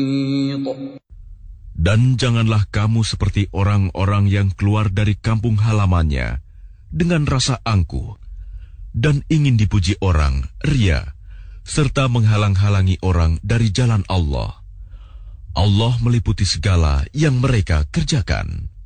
Dan janganlah kamu seperti orang-orang yang keluar dari kampung halamannya dengan rasa angkuh dan ingin dipuji orang, ria, serta menghalang-halangi orang dari jalan Allah. Allah meliputi segala yang mereka kerjakan.